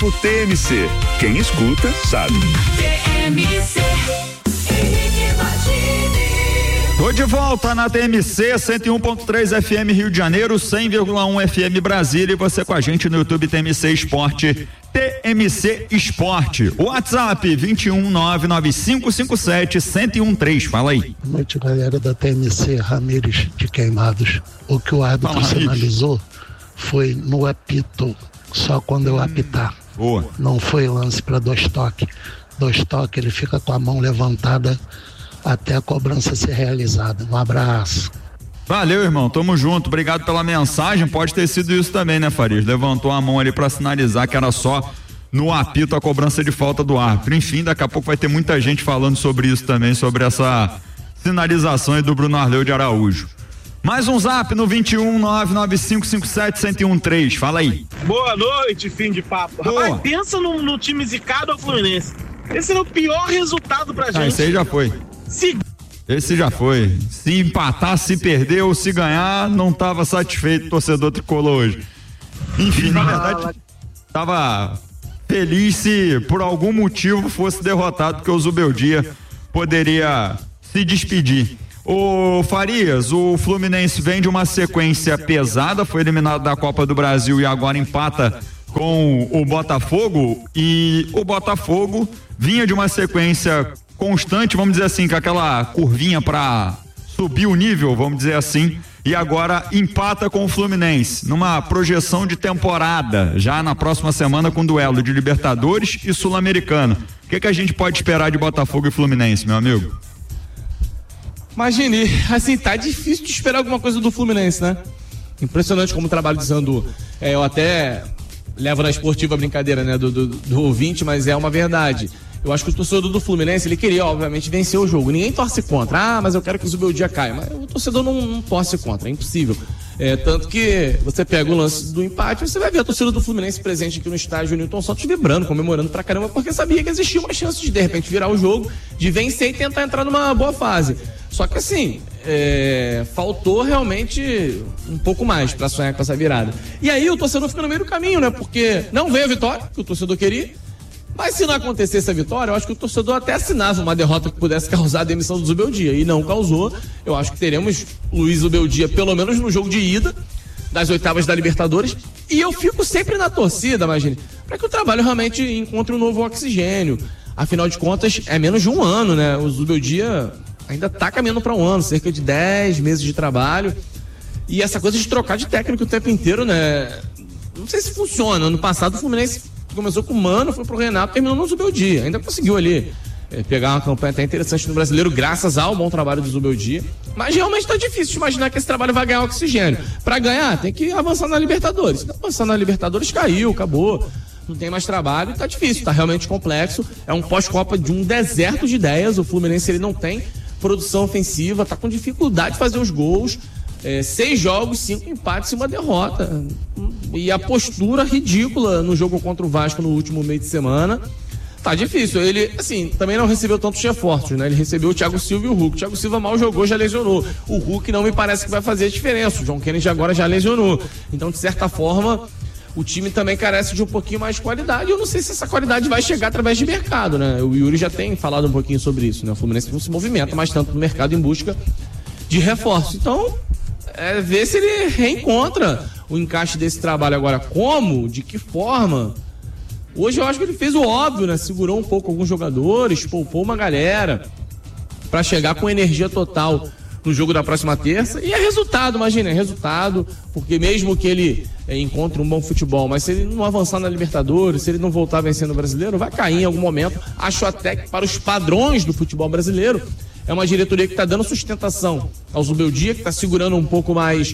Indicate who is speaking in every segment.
Speaker 1: Grupo TMC. Quem escuta, sabe.
Speaker 2: TMC.
Speaker 3: Tô de volta na TMC 101.3 FM Rio de Janeiro, 100,1 FM Brasília, e você com a gente no YouTube TMC Esporte, TMC Esporte. WhatsApp 21995571013. Fala aí.
Speaker 4: Boa noite, galera da TMC Ramires de Queimados. O que o árbitro sinalizou foi no apito, só quando eu apitar.
Speaker 3: Boa.
Speaker 4: Não foi lance para 2 toques. 2 toques, ele fica com a mão levantada até a cobrança ser realizada. Um abraço.
Speaker 3: Valeu, irmão, tamo junto, obrigado pela mensagem. Pode ter sido isso também, né, Farias? Levantou a mão ali pra sinalizar que era só no apito a cobrança de falta do árbitro. Enfim, daqui a pouco vai ter muita gente falando sobre isso também, sobre essa sinalização aí do Bruno Arleu de Araújo. Mais um zap no 21995571013. Fala aí.
Speaker 5: Boa noite, fim de papo.
Speaker 3: Boa.
Speaker 5: Rapaz, pensa no time zicado ao Fluminense. Esse era o pior resultado pra gente.
Speaker 3: Esse aí já foi. Esse já foi. Se empatar, se perder ou se ganhar, não tava satisfeito o torcedor tricolor hoje. Enfim, na verdade, tava feliz se por algum motivo fosse derrotado, porque o Zubeldia poderia se despedir. Ô Farias, o Fluminense vem de uma sequência pesada, foi eliminado da Copa do Brasil e agora empata com o Botafogo, e o Botafogo vinha de uma sequência constante, vamos dizer assim, com aquela curvinha para subir o nível, vamos dizer assim, e agora empata com o Fluminense, numa projeção de temporada, já na próxima semana com duelo de Libertadores e Sul-Americano. O que a gente pode esperar de Botafogo e Fluminense, meu amigo?
Speaker 6: Imagine, assim, tá difícil de esperar alguma coisa do Fluminense, né? Impressionante como o trabalho de Zandu. Eu até levo na esportiva a brincadeira, né, do ouvinte, mas é uma verdade. Eu acho que o torcedor do Fluminense, ele queria, obviamente, vencer o jogo. Ninguém torce contra. Mas eu quero que o Zubeldia caia. Mas o torcedor não torce contra, é impossível. Tanto que você pega o lance do empate, você vai ver a torcida do Fluminense presente aqui no estádio Newton Santos vibrando, comemorando pra caramba, porque sabia que existia uma chance de repente virar o jogo, de vencer e tentar entrar numa boa fase. Só que assim, faltou realmente um pouco mais pra sonhar com essa virada. E aí o torcedor fica no meio do caminho, né? Porque não veio a vitória que o torcedor queria. Mas se não acontecesse a vitória, eu acho que o torcedor até assinava uma derrota que pudesse causar a demissão do Zubeldia. E não causou. Eu acho que teremos Luiz Zubeldia, pelo menos no jogo de ida das oitavas da Libertadores. E eu fico sempre na torcida, imagine, para que o trabalho realmente encontre um novo oxigênio. Afinal de contas, é menos de um ano, né? O Zubeldia ainda tá caminhando para um ano, cerca de 10 meses de trabalho. E essa coisa de trocar de técnico o tempo inteiro, né? Não sei se funciona. Ano passado o Fluminense começou com o Mano, foi pro Renato, terminou no Zubeldia. Ainda conseguiu ali pegar uma campanha até interessante no Brasileiro, graças ao bom trabalho do Zubeldia. Mas realmente tá difícil de imaginar que esse trabalho vai ganhar oxigênio. Pra ganhar, tem que avançar na Libertadores. Se não avançar na Libertadores, caiu, acabou. Não tem mais trabalho, tá difícil, tá realmente complexo. É um pós-Copa de um deserto de ideias. O Fluminense, ele não tem produção ofensiva, tá com dificuldade de fazer os gols. 6 jogos, 5 empates e uma derrota. E a postura ridícula no jogo contra o Vasco no último meio de semana. Tá difícil. Ele, assim, também não recebeu tantos reforços, né? Ele recebeu o Thiago Silva e o Hulk. O Thiago Silva mal jogou, já lesionou. O Hulk não me parece que vai fazer a diferença. O John Kennedy agora já lesionou. Então, de certa forma, o time também carece de um pouquinho mais de qualidade. Eu não sei se essa qualidade vai chegar através de mercado, né? O Yuri já tem falado um pouquinho sobre isso, né? O Fluminense não se movimenta mais tanto no mercado em busca de reforço. Então, ver se ele reencontra o encaixe desse trabalho agora. Como? De que forma? Hoje eu acho que ele fez o óbvio, né? Segurou um pouco alguns jogadores, poupou uma galera para chegar com energia total no jogo da próxima terça. E é resultado, imagina, é resultado, porque mesmo que ele encontre um bom futebol, mas se ele não avançar na Libertadores, se ele não voltar vencendo o Brasileiro, vai cair em algum momento. Acho até que para os padrões do futebol brasileiro, é uma diretoria que está dando sustentação ao Zubeldia, que está segurando um pouco mais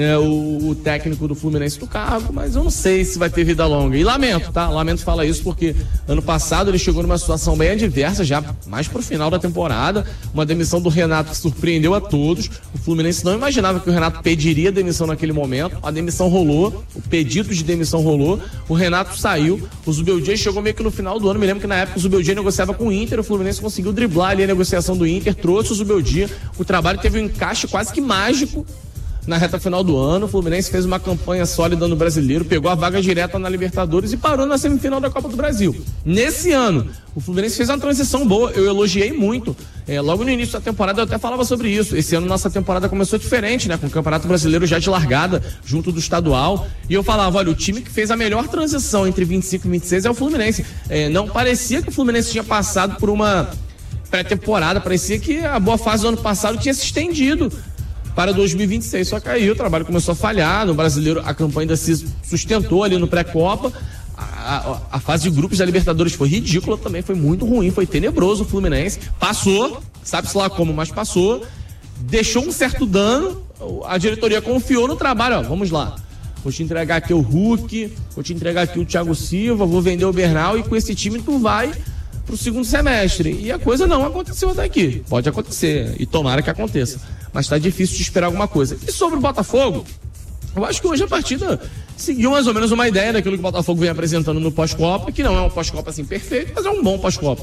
Speaker 6: o técnico do Fluminense do cargo, mas eu não sei se vai ter vida longa. E lamento, tá? Lamento falar isso porque ano passado ele chegou numa situação bem adversa, já mais pro final da temporada, uma demissão do Renato que surpreendeu a todos. O Fluminense não imaginava que o Renato pediria demissão naquele momento. A demissão rolou, o pedido de demissão rolou, o Renato saiu, o Zubeldia chegou meio que no final do ano. Me lembro que na época o Zubeldia negociava com o Inter, o Fluminense conseguiu driblar ali a negociação do Inter, trouxe o Zubeldia, o trabalho teve um encaixe quase que mágico na reta final do ano. O Fluminense fez uma campanha sólida no Brasileiro, pegou a vaga direta na Libertadores e parou na semifinal da Copa do Brasil. Nesse ano, o Fluminense fez uma transição boa, eu elogiei muito. Logo no início da temporada eu até falava sobre isso. Esse ano nossa temporada começou diferente, né? Com o Campeonato Brasileiro já de largada, junto do estadual. E eu falava, olha, o time que fez a melhor transição entre 25 e 26 é o Fluminense. Não parecia que o Fluminense tinha passado por uma pré-temporada, parecia que a boa fase do ano passado tinha se estendido para 2026, só caiu, o trabalho começou a falhar. No Brasileiro a campanha ainda se sustentou ali no pré-copa. A fase de grupos da Libertadores foi ridícula também, foi muito ruim, foi tenebroso o Fluminense. Passou, sabe-se lá como, mas passou. Deixou um certo dano, a diretoria confiou no trabalho, ó, vamos lá. Vou te entregar aqui o Hulk, vou te entregar aqui o Thiago Silva, vou vender o Bernal e com esse time tu vai pro segundo semestre. E a coisa não aconteceu até aqui. Pode acontecer, e tomara que aconteça. Mas tá difícil de esperar alguma coisa. E sobre o Botafogo, eu acho que hoje a partida seguiu mais ou menos uma ideia daquilo que o Botafogo vem apresentando no pós-Copa, que não é um pós-Copa assim perfeito, mas é um bom pós-Copa.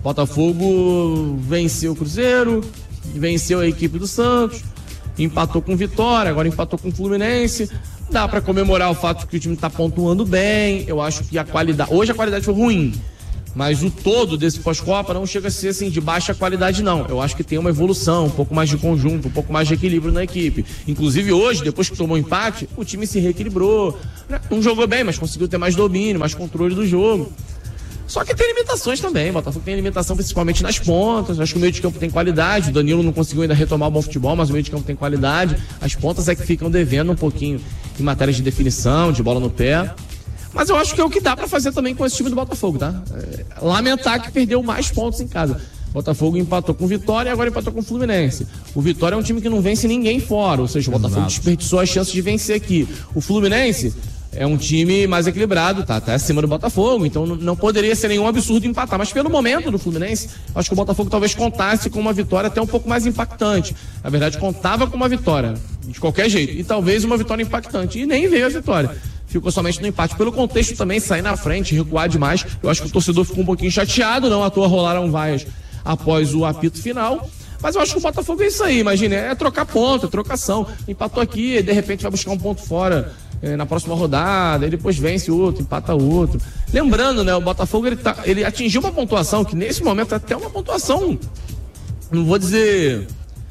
Speaker 6: Botafogo venceu o Cruzeiro, venceu a equipe do Santos, empatou com o Vitória, agora empatou com o Fluminense. Dá pra comemorar o fato que o time tá pontuando bem. Eu acho que a qualidade... Hoje a qualidade foi ruim, mas o todo desse pós-Copa não chega a ser assim de baixa qualidade, não. Eu acho que tem uma evolução, um pouco mais de conjunto, um pouco mais de equilíbrio na equipe. Inclusive hoje, depois que tomou empate, o time se reequilibrou. Não jogou bem, mas conseguiu ter mais domínio, mais controle do jogo. Só que tem limitações também. O Botafogo tem limitação principalmente nas pontas. Acho que o meio de campo tem qualidade. O Danilo não conseguiu ainda retomar o bom futebol, mas o meio de campo tem qualidade. As pontas é que ficam devendo um pouquinho em matéria de definição, de bola no pé. Mas eu acho que é o que dá pra fazer também com esse time do Botafogo, tá? Lamentar que perdeu mais pontos em casa. O Botafogo empatou com o Vitória e agora empatou com o Fluminense. O Vitória é um time que não vence ninguém fora, ou seja, o Botafogo desperdiçou as chances de vencer aqui. O Fluminense é um time mais equilibrado, tá acima do Botafogo, então não poderia ser nenhum absurdo empatar. Mas pelo momento do Fluminense, acho que o Botafogo talvez contasse com uma vitória até um pouco mais impactante. Na verdade, contava com uma vitória, de qualquer jeito, e talvez uma vitória impactante. E nem veio a vitória. Ficou somente no empate. Pelo contexto também, sair na frente, recuar demais. Eu acho que o torcedor ficou um pouquinho chateado, não à toa rolaram vaias após o apito final. Mas eu acho que o Botafogo é isso aí, imagina, é trocar ponto, é trocação. Empatou aqui, de repente vai buscar um ponto fora na próxima rodada, e depois vence outro, empata outro. Lembrando, né, o Botafogo ele atingiu uma pontuação que nesse momento é até uma pontuação, não vou dizer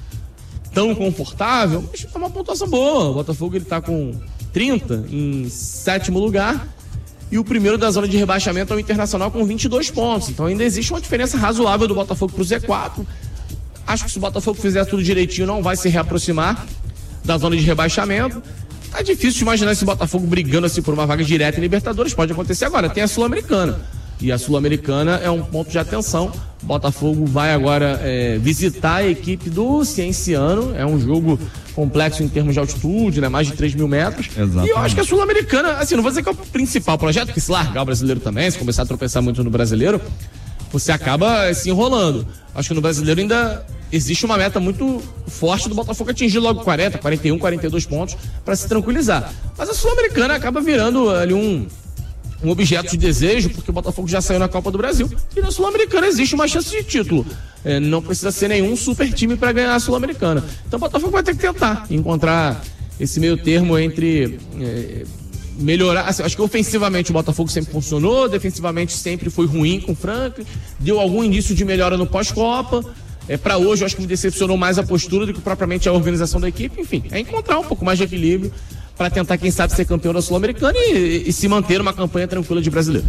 Speaker 6: tão confortável, mas é uma pontuação boa. O Botafogo ele tá com 30 em 7º lugar e o primeiro da zona de rebaixamento é o Internacional com 22 pontos. Então ainda existe uma diferença razoável do Botafogo pro Z4. Acho que se o Botafogo fizer tudo direitinho não vai se reaproximar da zona de rebaixamento. Tá difícil de imaginar esse Botafogo brigando assim por uma vaga direta em Libertadores. Pode acontecer agora. Tem a Sul-Americana. E a Sul-Americana é um ponto de atenção. O Botafogo vai agora visitar a equipe do Cienciano. É um jogo complexo em termos de altitude, né? Mais de 3.000 metros. Exatamente. E eu acho que a Sul-Americana, assim, não vou dizer que é o principal projeto, porque se largar o brasileiro também, se começar a tropeçar muito no brasileiro, você acaba se enrolando. Acho que no brasileiro ainda existe uma meta muito forte do Botafogo atingir logo 40, 41, 42 pontos para se tranquilizar. Mas a Sul-Americana acaba virando ali um objeto de desejo, porque o Botafogo já saiu na Copa do Brasil. E na Sul-Americana existe uma chance de título. Não precisa ser nenhum super time para ganhar a Sul-Americana. Então o Botafogo vai ter que tentar encontrar esse meio termo entre melhorar. Assim, acho que ofensivamente o Botafogo sempre funcionou, defensivamente sempre foi ruim com o Franklin, deu algum indício de melhora no pós-Copa. Para hoje eu acho que me decepcionou mais a postura do que propriamente a organização da equipe. Enfim, é encontrar um pouco mais de equilíbrio para tentar, quem sabe, ser campeão da Sul-Americana e se manter uma campanha tranquila de brasileiro.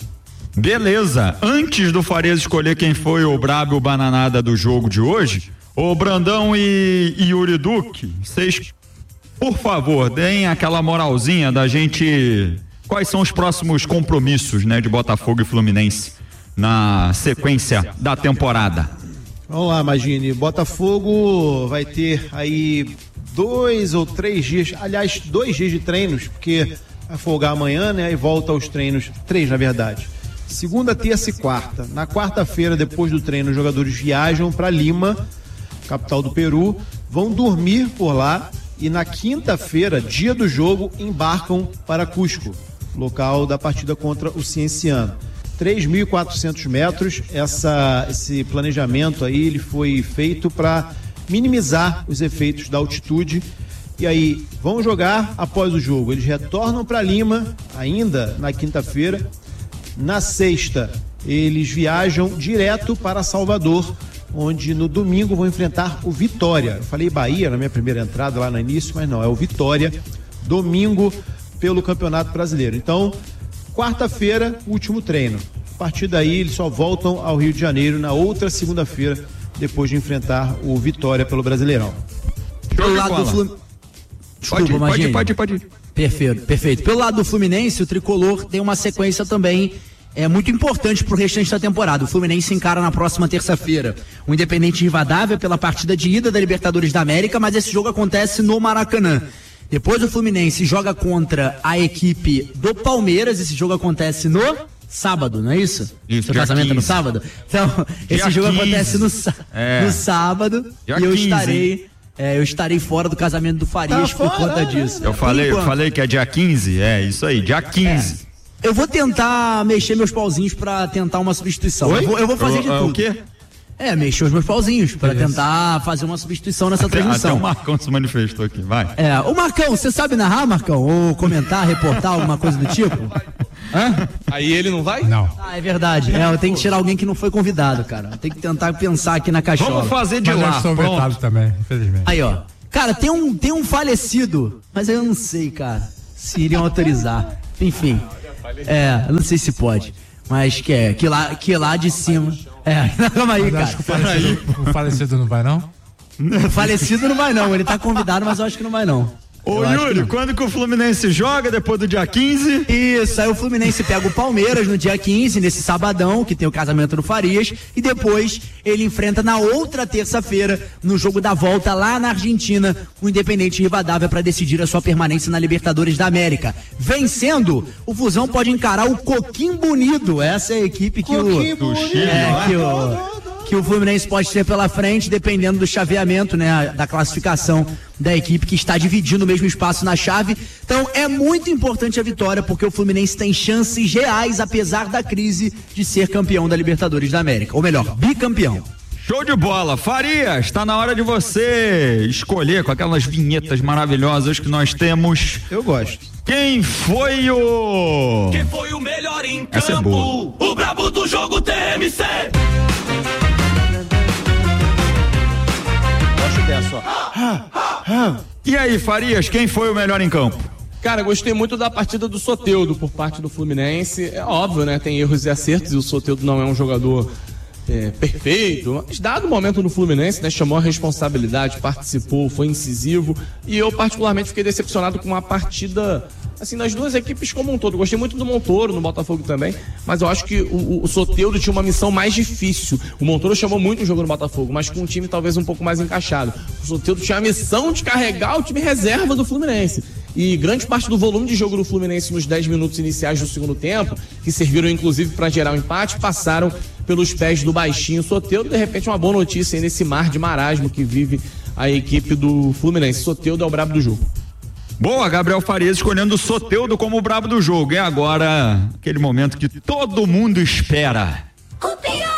Speaker 3: Beleza, antes do Farias escolher quem foi o brabo e o bananada do jogo de hoje, o Brandão e Yuri Duque, vocês, por favor, deem aquela moralzinha da gente, quais são os próximos compromissos, né, de Botafogo e Fluminense na sequência da temporada.
Speaker 7: Vamos lá, Magine, Botafogo vai ter aí 2 ou 3 dias, aliás, 2 dias de treinos, porque vai folgar amanhã, né, e volta aos treinos, 3 na verdade. Segunda, terça e quarta. Na quarta-feira, depois do treino, os jogadores viajam para Lima, capital do Peru, vão dormir por lá e na quinta-feira, dia do jogo, embarcam para Cusco, local da partida contra o Cienciano. 3.400 metros, esse planejamento aí ele foi feito para minimizar os efeitos da altitude E aí vão jogar após o jogo. Eles retornam para Lima ainda na quinta-feira. Na sexta, eles viajam direto para Salvador, onde no domingo vão enfrentar o Vitória. Eu falei Bahia na minha primeira entrada lá no início, mas não, é o Vitória, domingo pelo Campeonato Brasileiro. Então, quarta-feira, último treino. A partir daí, eles só voltam ao Rio de Janeiro na outra segunda-feira, depois de enfrentar o Vitória pelo Brasileirão.
Speaker 8: Pelo lado do Fluminense.
Speaker 3: Pode ir.
Speaker 8: Perfeito. Pelo lado do Fluminense, o Tricolor tem uma sequência também muito importante pro restante da temporada. O Fluminense encara na próxima terça-feira o Independente Rivadavia pela partida de ida da Libertadores da América, mas esse jogo acontece no Maracanã. Depois o Fluminense joga contra a equipe do Palmeiras, esse jogo acontece no sábado, não é isso?
Speaker 3: Isso,
Speaker 8: seu casamento
Speaker 3: 15.
Speaker 8: é no sábado? Então, esse jogo
Speaker 3: 15.
Speaker 8: acontece no sábado
Speaker 3: Dia
Speaker 8: e eu
Speaker 3: 15.
Speaker 8: estarei fora do casamento do Farias por conta disso.
Speaker 3: Eu falei que é dia 15, é isso aí, dia 15.
Speaker 8: Eu vou tentar mexer meus pauzinhos pra tentar uma substituição. Eu vou fazer de tudo.
Speaker 3: O quê?
Speaker 8: Mexer os meus pauzinhos pra tentar fazer uma substituição nessa transmissão.
Speaker 3: Até o Marcão se manifestou aqui, vai.
Speaker 8: O Marcão, você sabe narrar, Marcão? Ou comentar, reportar, alguma coisa do tipo?
Speaker 6: Hã? Aí ele não vai?
Speaker 9: Não.
Speaker 8: É verdade. Eu tenho que tirar alguém que não foi convidado, cara. Tem que tentar pensar aqui na caixola.
Speaker 3: Vamos fazer de
Speaker 9: Mas
Speaker 3: lá,
Speaker 9: eu sou
Speaker 3: pronto.
Speaker 9: vetado também, infelizmente.
Speaker 8: Aí, ó. Cara, tem um falecido, mas eu não sei, cara, se iriam autorizar. Enfim. Eu não sei se pode. Mas que lá de cima. Calma aí,
Speaker 9: Mas
Speaker 8: cara.
Speaker 9: acho que o falecido não vai, não?
Speaker 8: O falecido não vai, não. Ele tá convidado, mas eu acho que não vai, não.
Speaker 3: Ô Yuri, quando que o Fluminense joga depois do dia 15?
Speaker 8: Isso, aí o Fluminense pega o Palmeiras no dia 15, nesse sabadão, que tem o casamento do Farias, e depois ele enfrenta na outra terça-feira, no jogo da volta lá na Argentina, o Independente Rivadavia para decidir a sua permanência na Libertadores da América. Vencendo, o Fusão pode encarar o Coquim Bonito, essa é a equipe que que o Fluminense pode ter pela frente, dependendo do chaveamento, né, da classificação da equipe que está dividindo o mesmo espaço na chave. Então é muito importante a vitória, porque o Fluminense tem chances reais, apesar da crise, de ser campeão da Libertadores da América, ou melhor, bicampeão.
Speaker 3: Show de bola. Farias, está na hora de você escolher com aquelas vinhetas maravilhosas que nós temos.
Speaker 7: Eu gosto.
Speaker 3: Quem foi o
Speaker 2: melhor em
Speaker 3: Essa é boa.
Speaker 2: O brabo do jogo TMC.
Speaker 7: Gosto dessa, ó.
Speaker 3: E aí, Farias, quem foi o melhor em campo?
Speaker 6: Cara, gostei muito da partida do Soteldo por parte do Fluminense. É óbvio, né? Tem erros e acertos e o Soteldo não é um jogador perfeito. Mas dado o momento no Fluminense, né? Chamou a responsabilidade, participou, foi incisivo. E eu particularmente fiquei decepcionado com a partida, assim, nas duas equipes como um todo. Gostei muito do Montoro, no Botafogo também, mas eu acho que o Soteldo tinha uma missão mais difícil. O Montoro chamou muito o jogo no Botafogo, mas com um time talvez um pouco mais encaixado. O Soteldo tinha a missão de carregar o time reserva do Fluminense. E grande parte do volume de jogo do Fluminense nos 10 minutos iniciais do segundo tempo, que serviram inclusive para gerar um empate, passaram pelos pés do baixinho Soteldo. De repente, uma boa notícia aí nesse mar de marasmo que vive a equipe do Fluminense. Soteldo é o brabo do jogo.
Speaker 3: Boa, Gabriel Farias escolhendo o Soteldo como o brabo do jogo. E agora, aquele momento que todo mundo espera.